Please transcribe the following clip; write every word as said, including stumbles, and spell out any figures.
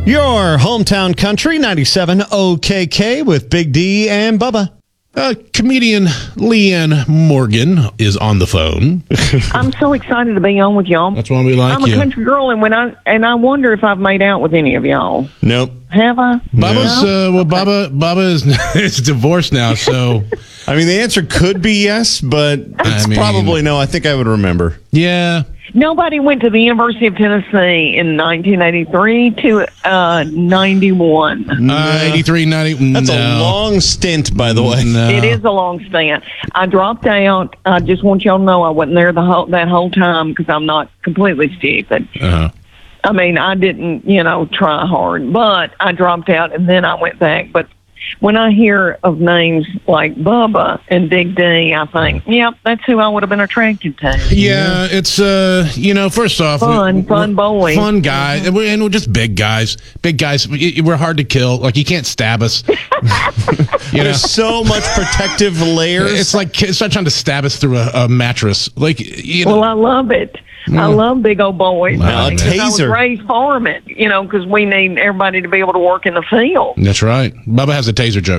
Your hometown country, ninety-seven O K K with Big D and Bubba. Uh, comedian Leanne Morgan is on the phone. I'm so excited to be on with y'all. That's why we like I'm a you. country girl, and when I and I wonder if I've made out with any of y'all. Nope. Have I? Baba's No? uh, well, Baba Baba is is divorced now, so I mean, the answer could be yes, but it's I mean- probably no. I think I would remember. yeah. Nobody went to the University of Tennessee in nineteen eighty-three to uh, ninety-one. Uh, eighty-three, ninety. That's no. a long stint, by the way. No. It is a long stint. I dropped out. I just want y'all to know I wasn't there the whole that whole time because I'm not completely stupid. Uh-huh. I mean, I didn't, you know, try hard, but I dropped out and then I went back. But when I hear of names like Bubba and Big D, I think, yep, that's who I would have been attracted to. Yeah, it's uh, you know, first off, Fun, we- fun we're boy. fun guy, and we're, and we're just big guys, big guys. We- We're hard to kill. Like you can't stab us. you know, There's so much protective layers. it's like it's not trying to stab us through a, a mattress. Like you know, Well, I love it. I love big old boys. Wow, I mean, 'cause I was taser. raised farming, you know, because we need everybody to be able to work in the field. that's right. Bubba has a taser joke.